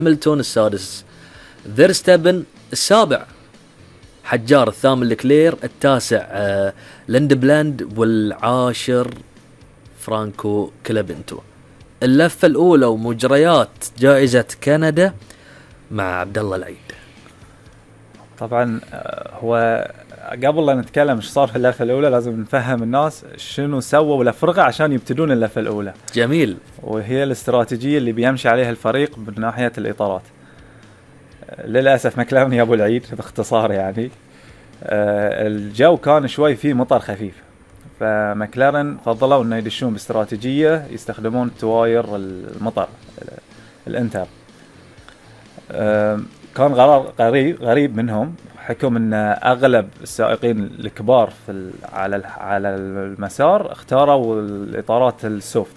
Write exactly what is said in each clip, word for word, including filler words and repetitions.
هاملتون السادس، فيرستابن السابع، حجار الثامن لكلير، التاسع آه لندبلاند، والعاشر فرانكو كلابنتو. اللفة الأولى ومجريات جائزة كندا مع عبد الله العيد. طبعا هو قبل لا نتكلم ايش صار في اللفة الأولى لازم نفهم الناس شنو سووا الأفرقة عشان يبتدون اللفة الأولى. جميل. وهي الاستراتيجية اللي بيمشي عليها الفريق من ناحية الإطارات. للأسف مكلارن يا أبو العيد باختصار يعني الجو كان شوي فيه مطر خفيف، فمكلارن فضلوا انه يدشون باستراتيجية يستخدمون التواير المطر الانتر. كان قرار غريب غريب منهم، حكم ان اغلب السائقين الكبار في على على المسار اختاروا الاطارات السوفت.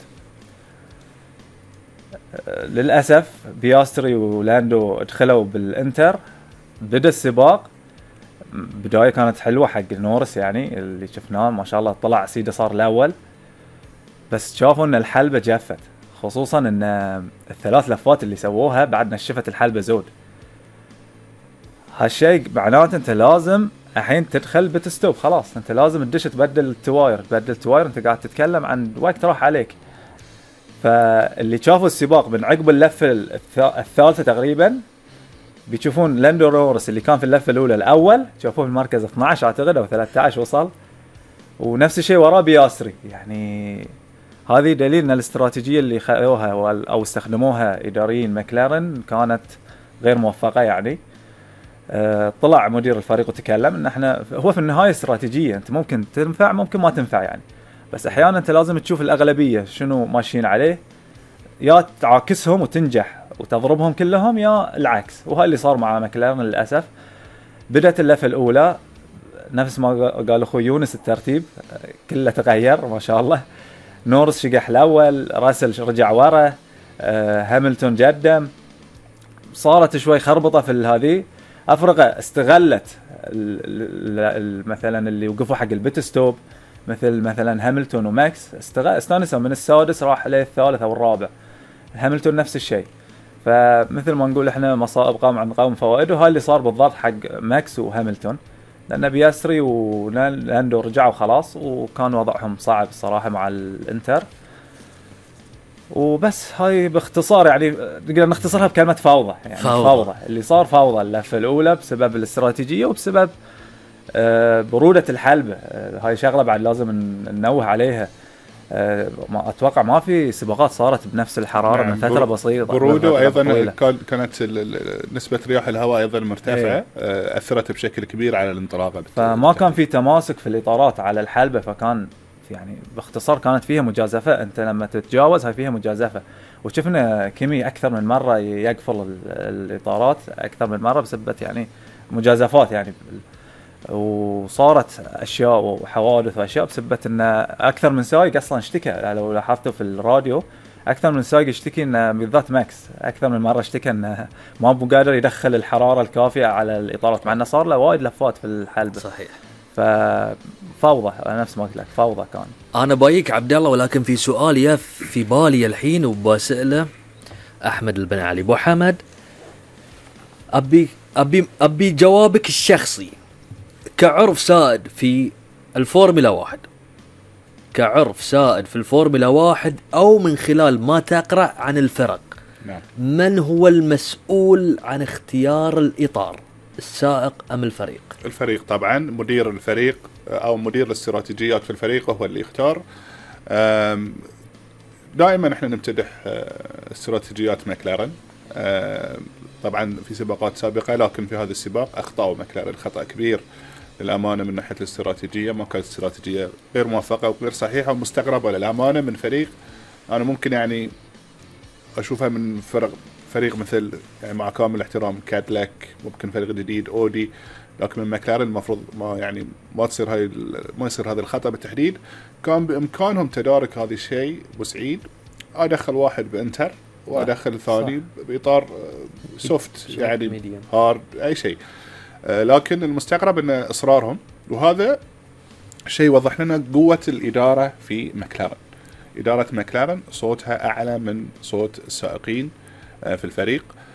للاسف بياستري ولاندو دخلوا بالانتر. بدا السباق، بداية كانت حلوة حق نورس يعني اللي شفناه ما شاء الله طلع سيدة صار الأول، بس شافوا ان الحلبة جفت، خصوصا ان الثلاث لفات اللي سووها بعد نشفت الحلبة زود. هالشيء معناته انت لازم الحين تدخل بتستوب، خلاص انت لازم تدش تبدل التواير تبدل التواير انت قاعد تتكلم عن وقت راح عليك. فاللي شافوا السباق من عقب اللفة الثالثة تقريبا بيشوفون لاندو نورس اللي كان في اللفة الأولى الأول شافوه في المركز اثنا عشر أعتقد أو ثلاثة عشر وصل، ونفس الشيء وراه بياسري. يعني هذه دليل أن الاستراتيجية اللي خذوها أو استخدموها إداريين ماكلارن كانت غير موفقة. يعني أه طلع مدير الفريق وتكلم أن احنا هو في النهاية استراتيجية، أنت ممكن تنفع ممكن ما تنفع يعني، بس أحيانا أنت لازم تشوف الأغلبية شنو ماشيين عليه، يا تعاكسهم وتنجح وتضربهم كلهم يا العكس. وهذا اللي صار مع ماكلارن للأسف. بدأت اللفة الأولى نفس ما قال أخوي يونس الترتيب كله تغير ما شاء الله. نورس شقح الأول، راسل رجع ورا، آه هاملتون جدم، صارت شوي خربطة في هذه. أفرقة استغلت مثلا اللي وقفوا حق البيت ستوب مثل مثلا هاملتون وماكس استانسوا من السادس راح عليه الثالث أو الرابع. هاملتون نفس الشيء. فمثل ما نقول احنا مصائب قام عن قوم فوائد، وهاي اللي صار بالضبط حق ماكس وهاملتون، لأن بياسري ولاندو رجعوا خلاص وكان وضعهم صعب الصراحة مع الانتر. وبس هاي باختصار يعني نقدر نختصرها بكلمة فوضى. يعني فوضى. فوضى اللي صار فوضى اللفة الأولى بسبب الاستراتيجية وبسبب آه برودة الحلبة. آه هاي شغلة بعد لازم ننوه عليها. أه ما اتوقع ما في سباقات صارت بنفس الحراره نعم من فتره بسيطه. بروده ايضا كانت نسبه رياح الهواء ايضا مرتفعه ايه. اثرت بشكل كبير على الانطلاقه، فما كان في تماسك في الاطارات على الحلبه، فكان يعني باختصار كانت فيها مجازفه. انت لما تتجاوز هاي فيها مجازفه، وشفنا كيمي اكثر من مره يقفل الاطارات اكثر من مره بسبب يعني مجازفات يعني. وصارت اشياء وحوادث واشياء بسبب ان اكثر من سايق اصلا اشتكى. لو لاحظتوا في الراديو اكثر من سايق اشتكي ان بالذات ماكس اكثر من مره اشتكى انه ما ابو قادر يدخل الحراره الكافيه على الاطارات، مع انه صار له وايد لفات في الحلبة. صحيح. ففوضى نفس ما قلت لك، فوضى كان. انا بايك عبد الله، ولكن في سؤال يا في بالي الحين وبسأله احمد البن علي. ابو حمد ابي ابي ابي جوابك الشخصي كعرف سائد في الفورمولا واحد، كعرف سائد في الفورمولا واحد أو من خلال ما تقرأ عن الفرق. نعم. من هو المسؤول عن اختيار الإطار، السائق أم الفريق؟ الفريق طبعا، مدير الفريق أو مدير الاستراتيجيات في الفريق هو اللي يختار. دائما احنا نمتدح استراتيجيات ماكلارن طبعا في سباقات سابقة، لكن في هذا السباق أخطأوا ماكلارن خطأ كبير للأمانة من ناحية الاستراتيجية. ما كانت استراتيجية غير موفقة وغير صحيحة ومستغربة للأمانة من فريق أنا ممكن يعني أشوفها من فرق فريق مثل يعني مع كامل احترام كادلاك، ممكن فريق جديد أودي، لكن من ماكلارن المفروض ما يعني ما تصير هاي ما يصير هذا الخطأ بالتحديد. كان بإمكانهم تدارك هذا الشيء بسعيد، أدخل واحد بإنتر وأدخل ثاني بإطار سوفت يعني هارد أي شيء. لكن المستغرب ان اصرارهم، وهذا شيء وضح لنا قوة الإدارة في ماكلارن. إدارة ماكلارن صوتها أعلى من صوت السائقين في الفريق.